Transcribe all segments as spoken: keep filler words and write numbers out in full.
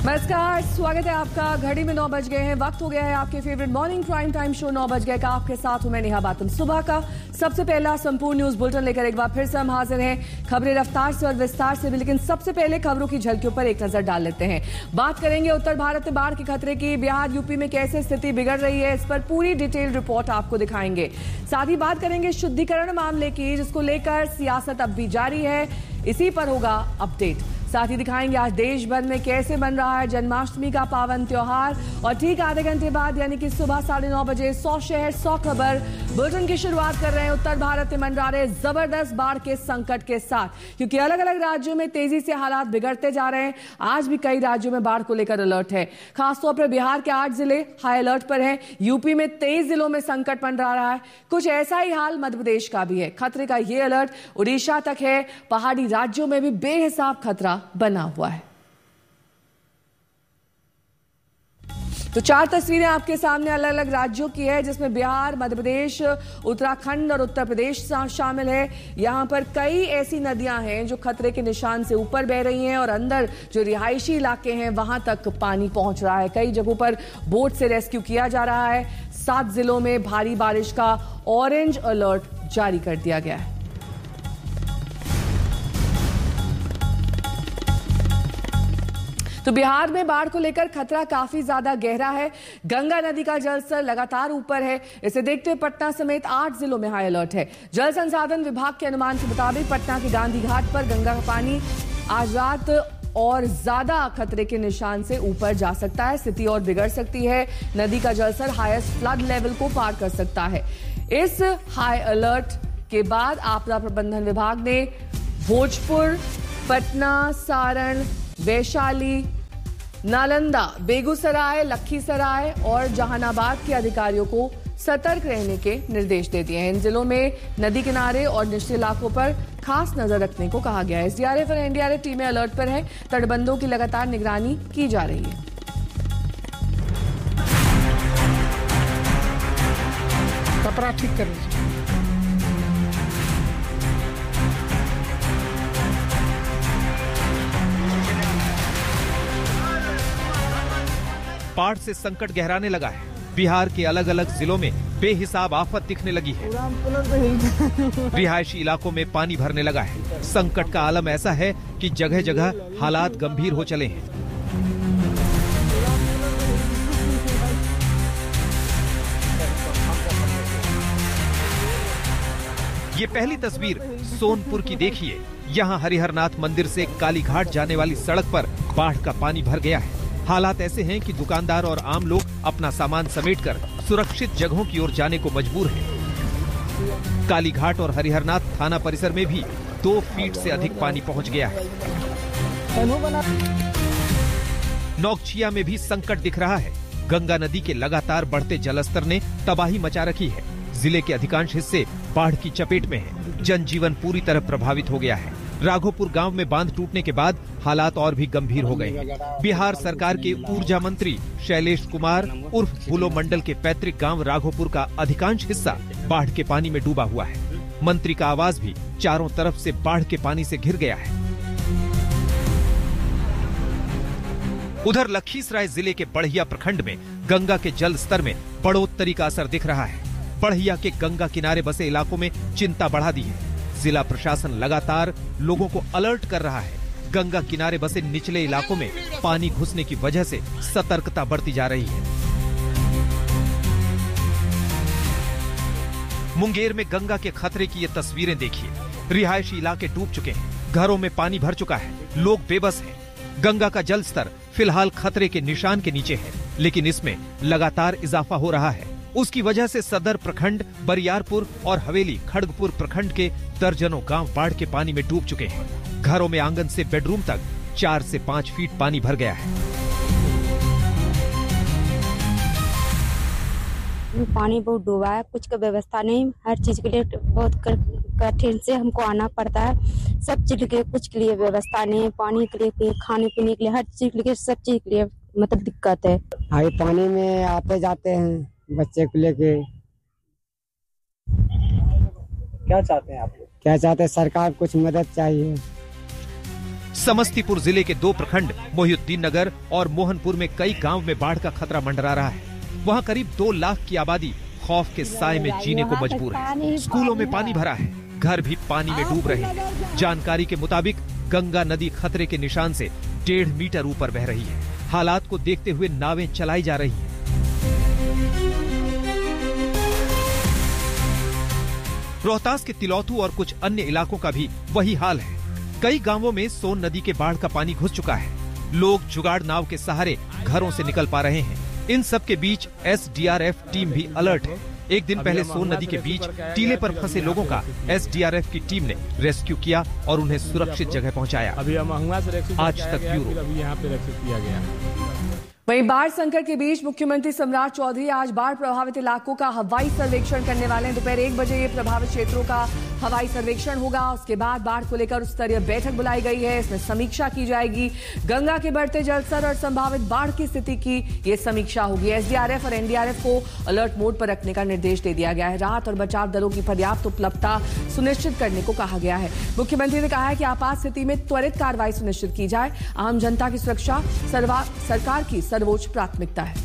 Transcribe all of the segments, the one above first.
नमस्कार, स्वागत है आपका। घड़ी में नौ बज गए हैं, वक्त हो गया है आपके favourite morning prime time show नौ बज गए का। आपके साथ हूं मैं नेहा बातम। सुबह का सबसे पहला संपूर्ण न्यूज बुलेटिन लेकर एक बार फिर से हम हाजिर हैं। खबरें रफ्तार से और विस्तार से भी, लेकिन सबसे पहले खबरों की झलकियों पर एक नजर डाल लेते हैं। बात करेंगे उत्तर भारत में बाढ़ के खतरे की। बिहार यूपी में कैसे स्थिति बिगड़ रही है, इस पर पूरी डिटेल रिपोर्ट आपको दिखाएंगे। साथ ही बात करेंगे शुद्धिकरण मामले की, जिसको लेकर सियासत अब भी जारी है। इसी पर होगा अपडेट। साथ ही दिखाएंगे आज देश भर में कैसे बन रहा है जन्माष्टमी का पावन त्योहार। और ठीक आधे घंटे बाद यानी कि सुबह साढ़े नौ बजे सौ शहर सौ खबर बुलेटिन की शुरुआत कर रहे हैं उत्तर भारत में मंडरा रहे जबरदस्त बाढ़ के संकट के साथ, क्योंकि अलग अलग राज्यों में तेजी से हालात बिगड़ते जा रहे हैं। आज भी कई राज्यों में बाढ़ को लेकर अलर्ट है। खासतौर पर बिहार के आठ जिले हाई अलर्ट पर हैं। यूपी में तेईस जिलों में संकट मंडरा रहा है। कुछ ऐसा ही हाल मध्य प्रदेश का भी है। खतरे का ये अलर्ट उड़ीसा तक है। पहाड़ी राज्यों में भी बेहिसाब खतरा बना हुआ है। तो चार तस्वीरें आपके सामने अलग अलग राज्यों की है, जिसमें बिहार, मध्य प्रदेश, उत्तराखंड और उत्तर प्रदेश शामिल है। यहां पर कई ऐसी नदियां हैं जो खतरे के निशान से ऊपर बह रही हैं और अंदर जो रिहायशी इलाके हैं वहां तक पानी पहुंच रहा है। कई जगहों पर बोट से रेस्क्यू किया जा रहा है। सात जिलों में भारी बारिश का ऑरेंज अलर्ट जारी कर दिया गया है। तो बिहार में बाढ़ को लेकर खतरा काफी ज्यादा गहरा है। गंगा नदी का जलस्तर लगातार ऊपर है। इसे देखते हुए पटना समेत आठ जिलों में हाई अलर्ट है। जल संसाधन विभाग के अनुमान के मुताबिक पटना के गांधी घाट पर गंगा का पानी आज रात और ज्यादा खतरे के निशान से ऊपर जा सकता है। स्थिति और बिगड़ सकती है। नदी का जलस्तर हाईएस्ट फ्लड लेवल को पार कर सकता है। इस हाई अलर्ट के बाद आपदा प्रबंधन विभाग ने भोजपुर, पटना, सारण, वैशाली, नालंदा, बेगूसराय, लखीसराय और जहानाबाद के अधिकारियों को सतर्क रहने के निर्देश दे दिए हैं। इन जिलों में नदी किनारे और निचले इलाकों पर खास नजर रखने को कहा गया है। एसडीआरएफ और एनडीआरएफ टीमें अलर्ट पर हैं। तटबंधों की लगातार निगरानी की जा रही है। कपड़ा ठीक कर लीजिए। बाढ़ से संकट गहराने लगा है। बिहार के अलग अलग जिलों में बेहिसाब आफत दिखने लगी है। रिहायशी इलाकों में पानी भरने लगा है। संकट का आलम ऐसा है कि जगह जगह हालात गंभीर हो चले हैं। ये पहली तस्वीर सोनपुर की देखिए। यहाँ हरिहरनाथ मंदिर से कालीघाट जाने वाली सड़क पर बाढ़ का पानी भर गया है। हालात ऐसे हैं कि दुकानदार और आम लोग अपना सामान समेटकर सुरक्षित जगहों की ओर जाने को मजबूर हैं। कालीघाट और हरिहरनाथ थाना परिसर में भी दो फीट से अधिक पानी पहुंच गया है। नौगछिया में भी संकट दिख रहा है। गंगा नदी के लगातार बढ़ते जलस्तर ने तबाही मचा रखी है। जिले के अधिकांश हिस्से बाढ़ की चपेट में है। जनजीवन पूरी तरह प्रभावित हो गया है। राघोपुर गांव में बांध टूटने के बाद हालात और भी गंभीर हो गए हैं। बिहार सरकार के ऊर्जा मंत्री शैलेश कुमार उर्फ बुलो मंडल के पैतृक गांव राघोपुर का अधिकांश हिस्सा बाढ़ के पानी में डूबा हुआ है। मंत्री का आवास भी चारों तरफ से बाढ़ के पानी से घिर गया है। उधर लखीसराय जिले के बढ़िया प्रखंड में गंगा के जल स्तर में बढ़ोतरी का असर दिख रहा है। बढ़िया के गंगा किनारे बसे इलाकों में चिंता बढ़ा दी है। जिला प्रशासन लगातार लोगों को अलर्ट कर रहा है। गंगा किनारे बसे निचले इलाकों में पानी घुसने की वजह से सतर्कता बढ़ती जा रही है। मुंगेर में गंगा के खतरे की ये तस्वीरें देखिए। रिहायशी इलाके डूब चुके हैं। घरों में पानी भर चुका है। लोग बेबस हैं। गंगा का जल स्तर फिलहाल खतरे के निशान के नीचे है, लेकिन इसमें लगातार इजाफा हो रहा है। उसकी वजह से सदर प्रखंड, बरियारपुर और हवेली खड़गपुर प्रखंड के दर्जनों गांव बाढ़ के पानी में डूब चुके हैं। घरों में आंगन से बेडरूम तक चार से पाँच फीट पानी भर गया है। पानी बहुत डूबा है, कुछ का व्यवस्था नहीं। हर चीज के लिए बहुत कठिन से हमको आना पड़ता है। सब चीज के कुछ के लिए व्यवस्था नहीं है। पानी के लिए, खाने पीने के लिए, हर चीज के लिए, सब चीज के लिए मतलब दिक्कत है। हाई पानी में आते जाते हैं बच्चे को लेके। क्या चाहते हैं आप लोग? क्या चाहते हैं? सरकार कुछ मदद चाहिए। समस्तीपुर जिले के दो प्रखंड मोहिउद्दीन नगर और मोहनपुर में कई गांव में बाढ़ का खतरा मंडरा रहा है। वहां करीब दो लाख की आबादी खौफ के साए में जीने को मजबूर है। स्कूलों में पानी भरा है, घर भी पानी में डूब रहे हैं। जानकारी के मुताबिक गंगा नदी खतरे के निशान से डेढ़ मीटर ऊपर बह रही है। हालात को देखते हुए नावें चलाई जा रही हैं। रोहतास के तिलौथू और कुछ अन्य इलाकों का भी वही हाल है। कई गांवों में सोन नदी के बाढ़ का पानी घुस चुका है। लोग जुगाड़ नाव के सहारे घरों से निकल पा रहे हैं। इन सब के बीच S D R F team भी अलर्ट है। एक दिन पहले सोन नदी के बीच टीले पर फंसे लोगों का एस डी आर एफ की टीम ने रेस्क्यू किया और उन्हें सुरक्षित जगह पहुंचाया। आज तक ब्यूरो। वहीं बाढ़ संकट के बीच मुख्यमंत्री सम्राट चौधरी आज बाढ़ प्रभावित इलाकों का हवाई सर्वेक्षण करने वाले हैं। दोपहर एक बजे ये प्रभावित क्षेत्रों का हवाई सर्वेक्षण होगा। उसके बाद बाढ़ को लेकर उच्च स्तरीय बैठक बुलाई गई है। इसमें समीक्षा की जाएगी। गंगा के बढ़ते जलस्तर और संभावित बाढ़ की स्थिति की ये समीक्षा होगी। एस डी आर एफ और एन डी आर एफ को अलर्ट मोड पर रखने का निर्देश दे दिया गया है। राहत और बचाव दलों की पर्याप्त उपलब्धता सुनिश्चित करने को कहा गया है। मुख्यमंत्री ने कहा है कि आपात स्थिति में त्वरित कार्रवाई सुनिश्चित की जाए। आम जनता की सुरक्षा सरकार की सर्वोच्च प्राथमिकता है।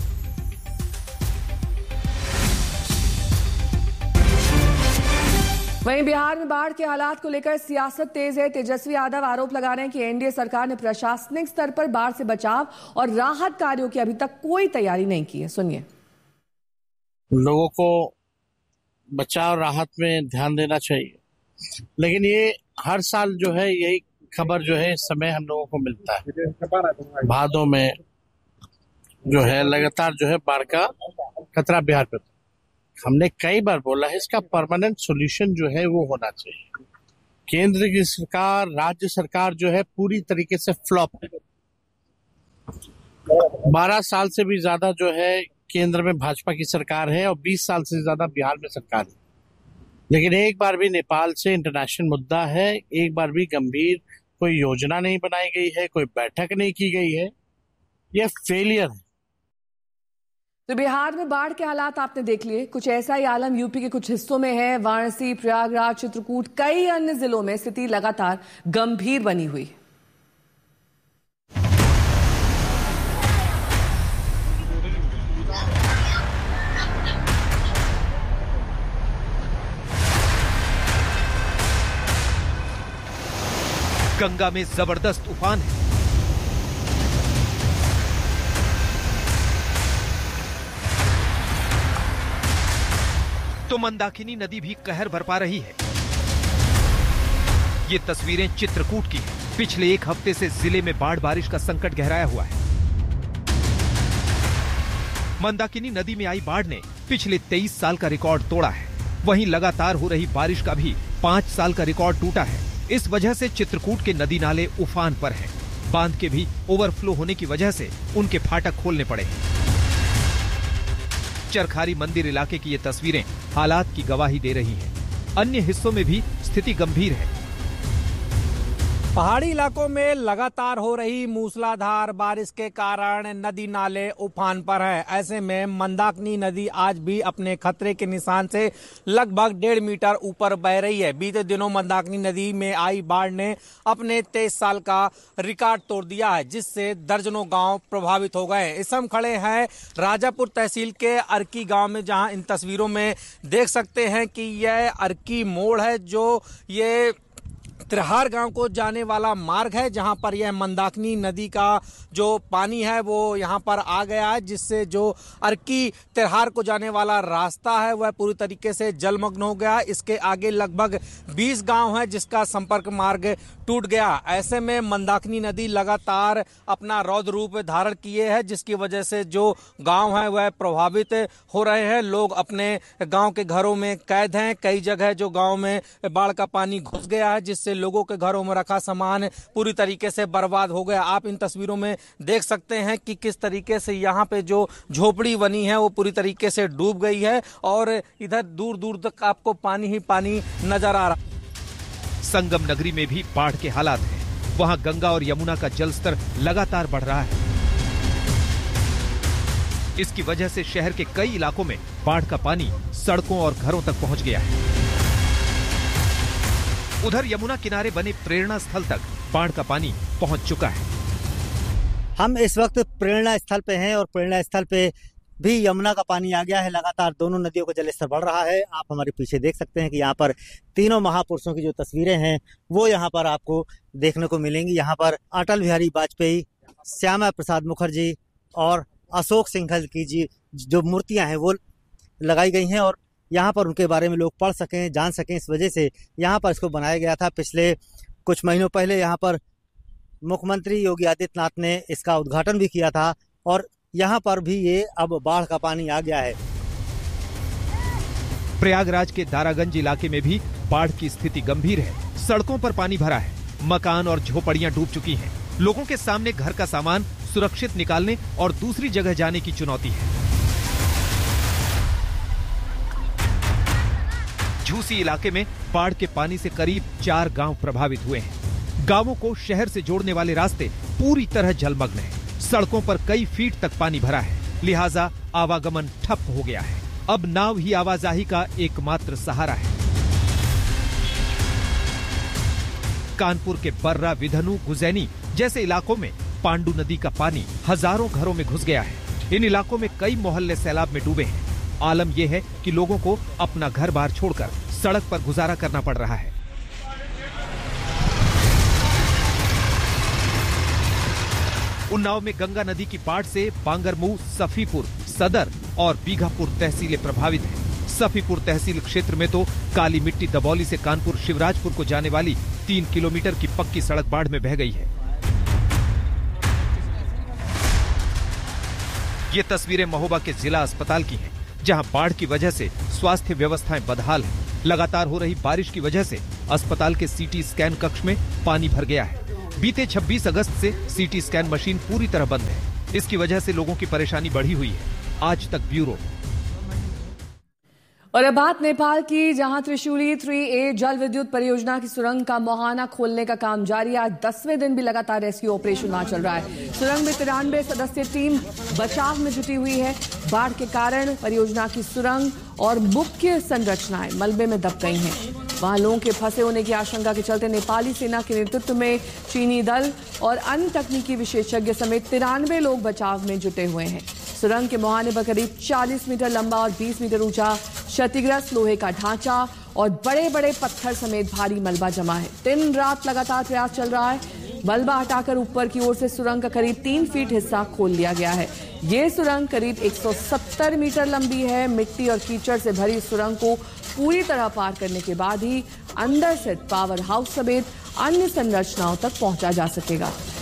वहीं बिहार में बाढ़ के हालात को लेकर सियासत तेज है। तेजस्वी यादव आरोप लगा रहे हैं कि एन डी ए सरकार ने प्रशासनिक स्तर पर बाढ़ से बचाव और राहत कार्यों की अभी तक कोई तैयारी नहीं की है। सुनिए। लोगों को बचाव राहत में ध्यान देना चाहिए, लेकिन ये हर साल जो है यही खबर जो है इस समय हम लोगों को मिलता है। भादों में जो है लगातार जो है बाढ़ का खतरा बिहार पे। हमने कई बार बोला है इसका परमानेंट सॉल्यूशन जो है वो होना चाहिए। केंद्र की सरकार, राज्य सरकार जो है पूरी तरीके से फ्लॉप है। बारह साल से भी ज्यादा जो है केंद्र में भाजपा की सरकार है और बीस साल से ज्यादा बिहार में सरकार है, लेकिन एक बार भी नेपाल से इंटरनेशनल मुद्दा है, एक बार भी गंभीर कोई योजना नहीं बनाई गई है, कोई बैठक नहीं की गई है। यह फेलियर है। तो बिहार में बाढ़ के हालात आपने देख लिए। कुछ ऐसा ही आलम यूपी के कुछ हिस्सों में है। वाराणसी, प्रयागराज, चित्रकूट, कई अन्य जिलों में स्थिति लगातार गंभीर बनी हुई है। गंगा में जबरदस्त उफान है। तो मंदाकिनी नदी भी कहर बरपा रही है। ये तस्वीरें चित्रकूट की हैं। पिछले एक हफ्ते से जिले में बाढ़ बारिश का संकट गहराया हुआ है। मंदाकिनी नदी में आई बाढ़ ने पिछले तेईस साल का रिकॉर्ड तोड़ा है। वहीं लगातार हो रही बारिश का भी पांच साल का रिकॉर्ड टूटा है। इस वजह से चित्रकूट के नदी नाले उफान पर हैं। बांध के भी ओवरफ्लो होने की वजह से उनके फाटक खोलने पड़े हैं। चरखारी मंदिर इलाके की ये तस्वीरें हालात की गवाही दे रही हैं। अन्य हिस्सों में भी स्थिति गंभीर है। पहाड़ी इलाकों में लगातार हो रही मूसलाधार बारिश के कारण नदी नाले उफान पर है। ऐसे में मंदाकिनी नदी आज भी अपने खतरे के निशान से लगभग डेढ़ मीटर ऊपर बह रही है। बीते दिनों मंदाकिनी नदी में आई बाढ़ ने अपने तेईस साल का रिकॉर्ड तोड़ दिया है, जिससे दर्जनों गांव प्रभावित हो गए। इस हम खड़े हैं राजापुर तहसील के अर्की गांव में, जहां इन तस्वीरों में देख सकते हैं कि यह अर्की मोड़ है, जो ये तिरहार गांव को जाने वाला मार्ग है, जहां पर यह मंदाकिनी नदी का जो पानी है वो यहां पर आ गया है, जिससे जो अर्की तिरहार को जाने वाला रास्ता है वह पूरी तरीके से जलमग्न हो गया। इसके आगे लगभग बीस गांव है जिसका संपर्क मार्ग टूट गया। ऐसे में मंदाकिनी नदी लगातार अपना रौद्र रूप धारण किए है, जिसकी वजह से जो गांव है वह प्रभावित हो रहे हैं। लोग अपने गांव के घरों में कैद हैं। कई जगह जो गांव में बाढ़ का पानी घुस गया है, जिससे लोगों के घरों में रखा सामान पूरी तरीके से बर्बाद हो गया। आप इन तस्वीरों में देख सकते हैं कि किस तरीके से यहाँ पे जो झोपड़ी बनी है वो पूरी तरीके से डूब गई है और इधर दूर दूर तक आपको पानी ही पानी नजर आ रहा। संगम नगरी में भी बाढ़ के हालात हैं। वहां गंगा और यमुना का जलस्तर लगातार बढ़ रहा है। इसकी वजह से शहर के कई इलाकों में बाढ़ का पानी सड़कों और घरों तक पहुंच गया है। उधर यमुना किनारे बने प्रेरणा स्थल तक बाढ़ का पानी पहुंच चुका है। हम इस वक्त प्रेरणा स्थल पे हैं और प्रेरणा स्थल पे भी यमुना का पानी आ गया है। लगातार दोनों नदियों का जलस्तर बढ़ रहा है। आप हमारे पीछे देख सकते हैं कि यहाँ पर तीनों महापुरुषों की जो तस्वीरें हैं वो यहाँ पर आपको देखने को मिलेंगी। यहाँ पर अटल बिहारी वाजपेयी, श्यामा प्रसाद मुखर्जी और अशोक सिंघल की जी जो मूर्तियां हैं वो लगाई गई हैं और यहाँ पर उनके बारे में लोग पढ़ सकें, जान सकें, इस वजह से यहाँ पर इसको बनाया गया था। पिछले कुछ महीनों पहले यहाँ पर मुख्यमंत्री योगी आदित्यनाथ ने इसका उद्घाटन भी किया था और यहाँ पर भी ये अब बाढ़ का पानी आ गया है। प्रयागराज के दारागंज इलाके में भी बाढ़ की स्थिति गंभीर है। सड़कों पर पानी भरा है, मकान और झोपड़ियां डूब चुकी हैं। लोगों के सामने घर का सामान सुरक्षित निकालने और दूसरी जगह जाने की चुनौती है। झूसी इलाके में बाढ़ के पानी से करीब चार गांव प्रभावित हुए हैं। गांवों को शहर से जोड़ने वाले रास्ते पूरी तरह जलमग्न हैं। सड़कों पर कई फीट तक पानी भरा है, लिहाजा आवागमन ठप हो गया है। अब नाव ही आवाजाही का एकमात्र सहारा है। कानपुर के बर्रा, विधनु, गुजैनी जैसे इलाकों में पांडु नदी का पानी हजारों घरों में घुस गया है। इन इलाकों में कई मोहल्ले सैलाब में डूबे हैं। आलम यह है कि लोगों को अपना घर बार छोड़कर सड़क पर गुजारा करना पड़ रहा है। उन्नाव में गंगा नदी की बाढ़ से बांगरमऊ, सफीपुर, सदर और बीघापुर तहसीलें प्रभावित हैं। सफीपुर तहसील क्षेत्र में तो काली मिट्टी दबौली से कानपुर शिवराजपुर को जाने वाली तीन किलोमीटर की पक्की सड़क बाढ़ में बह गई है। ये तस्वीरें महोबा के जिला अस्पताल की हैं, जहां बाढ़ की वजह से स्वास्थ्य व्यवस्थाएं बदहाल हैं। लगातार हो रही बारिश की वजह से अस्पताल के सीटी स्कैन कक्ष में पानी भर गया है। बीते छब्बीस अगस्त से सीटी स्कैन मशीन पूरी तरह बंद है। इसकी वजह से लोगों की परेशानी बढ़ी हुई है। आज तक ब्यूरो। और अब बात नेपाल की, जहां त्रिशूली थ्री ए जल विद्युत परियोजना की सुरंग का मुहाना खोलने का काम जारी है। आज दसवें दिन भी लगातार रेस्क्यू ऑपरेशन वहां चल रहा है। सुरंग में तिरानवे सदस्यीय टीम बचाव में जुटी हुई है। बाढ़ के कारण परियोजना की सुरंग और मुख्य संरचनाएं मलबे में दब गई हैं। वहां लोगों के फंसे होने की आशंका के चलते नेपाली सेना के नेतृत्व में चीनी दल और अन्य तकनीकी विशेषज्ञ समेत तिरानवे लोग बचाव में जुटे हुए हैं। सुरंग के मुहाने पर करीब चालीस मीटर लंबा और बीस मीटर ऊंचा क्षतिग्रस्त लोहे का ढांचा और बड़े बड़े पत्थर समेत भारी मलबा जमा है। दिन रात लगातार प्रयास चल रहा है। मलबा हटाकर ऊपर की ओर से सुरंग का करीब तीन फीट हिस्सा खोल लिया गया है। ये सुरंग करीब एक सौ सत्तर मीटर लंबी है। मिट्टी और कीचड़ से भरी सुरंग को पूरी तरह पार करने के बाद ही अंदर से पावर हाउस समेत अन्य संरचनाओं तक पहुंचा जा सकेगा।